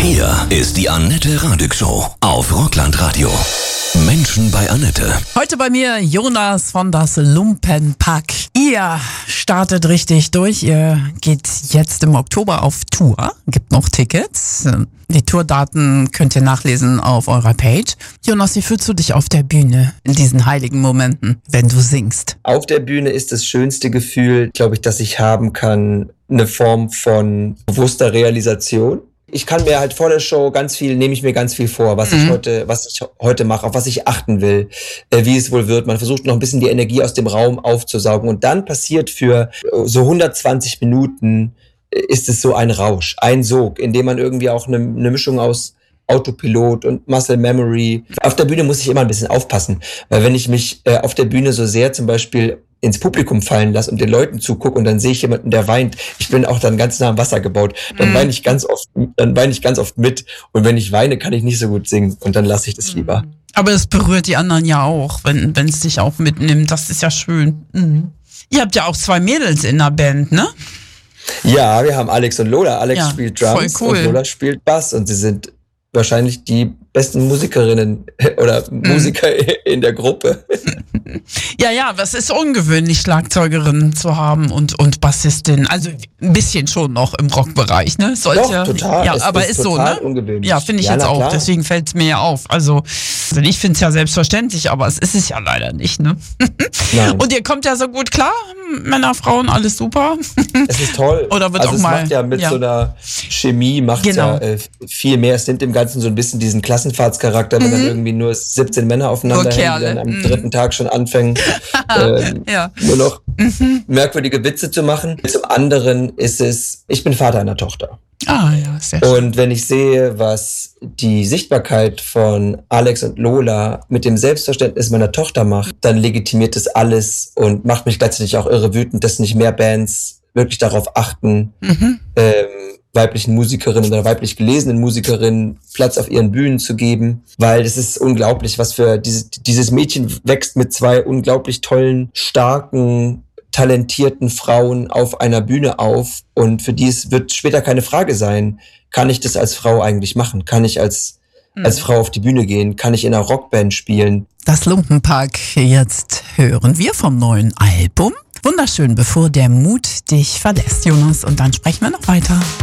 Hier ist die Annette Radig Show auf Rockland Radio. Menschen bei Annette. Heute bei mir Jonas von das Lumpenpack. Ihr startet richtig durch. Ihr geht jetzt im Oktober auf Tour. Gibt noch Tickets. Die Tourdaten könnt ihr nachlesen auf eurer Page. Jonas, wie fühlst du dich auf der Bühne in diesen heiligen Momenten, wenn du singst? Auf der Bühne ist das schönste Gefühl, glaube ich, das ich haben kann, eine Form von bewusster Realisation. Ich kann mir halt vor der Show nehme ich mir ganz viel vor, was ich heute mache, auf was ich achten will, wie es wohl wird. Man versucht noch ein bisschen die Energie aus dem Raum aufzusaugen und dann passiert für so 120 Minuten ist es so ein Rausch, ein Sog, in dem man irgendwie auch eine Mischung aus Autopilot und Muscle Memory. Auf der Bühne muss ich immer ein bisschen aufpassen, weil wenn ich mich auf der Bühne so sehr zum Beispiel ins Publikum fallen lasse und den Leuten zugucke und dann sehe ich jemanden, der weint. Ich bin auch dann ganz nah am Wasser gebaut. Dann weine ich ganz oft mit. Und wenn ich weine, kann ich nicht so gut singen. Und dann lasse ich das lieber. Aber es berührt die anderen ja auch, wenn es dich auch mitnimmt. Das ist ja schön. Mhm. Ihr habt ja auch 2 Mädels in der Band, ne? Ja, wir haben Alex und Lola. Alex spielt Drums voll cool. Und Lola spielt Bass. Und sie sind wahrscheinlich die besten Musikerinnen oder Musiker in der Gruppe. Ja, das ist ungewöhnlich, Schlagzeugerin zu haben und Bassistin. Also ein bisschen schon noch im Rockbereich, ne? Doch, total. Ja, aber ist so, ne? Ungewöhnlich. Ja, finde ich jetzt auch. Klar. Deswegen fällt es mir ja auf. Also ich finde es ja selbstverständlich, aber es ist es ja leider nicht, ne? Nein. Und ihr kommt ja so gut klar? Männer, Frauen, alles super? Es ist toll. Oder wird also auch mal... macht ja mit so einer Chemie, viel mehr. Es nimmt im Ganzen so ein bisschen diesen Klassenfahrtscharakter, wenn dann irgendwie nur 17 Männer aufeinander hängen, die dann am dritten Tag schon anfangen, nur noch merkwürdige Witze zu machen. Zum anderen ist es, ich bin Vater einer Tochter. Ah ja, sehr schön. Und wenn ich sehe, was die Sichtbarkeit von Alex und Lola mit dem Selbstverständnis meiner Tochter macht, dann legitimiert das alles und macht mich gleichzeitig auch irre wütend, dass nicht mehr Bands wirklich darauf achten, weiblichen Musikerinnen oder weiblich gelesenen Musikerinnen Platz auf ihren Bühnen zu geben, weil es ist unglaublich, was für dieses Mädchen wächst mit 2 unglaublich tollen, starken, talentierten Frauen auf einer Bühne auf und für die wird später keine Frage sein, kann ich das als Frau eigentlich machen? Kann ich als Frau auf die Bühne gehen? Kann ich in einer Rockband spielen? Das Lumpenpack jetzt hören wir vom neuen Album. Wunderschön, bevor der Mut dich verlässt, Jonas. Und dann sprechen wir noch weiter.